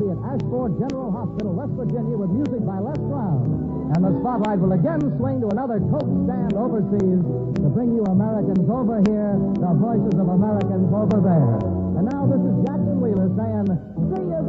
be at Ashford General Hospital, West Virginia, with music by Les Brown. And the spotlight will again swing to another Coke stand overseas to bring you Americans over here, the voices of Americans over there. And now this is Jackson Wheeler saying, see you